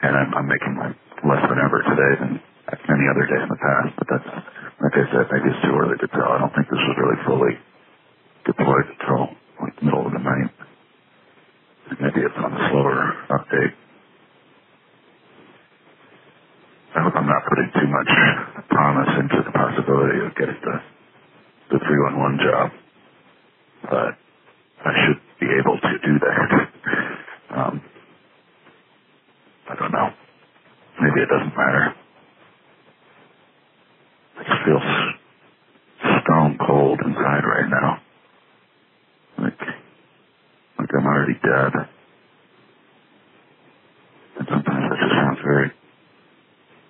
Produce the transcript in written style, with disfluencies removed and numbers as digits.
and I'm making like less than ever today than any other day in the past. But that's, like I said, maybe it's too early to tell. I don't think this was really fully deployed until like the middle of the night. Maybe it's on a slower update. I hope I'm not putting too much promise into the possibility of getting the 311 job, but I should be able to do that. I don't know. Maybe it doesn't matter. I just feel stone cold inside right now. Like I'm already dead.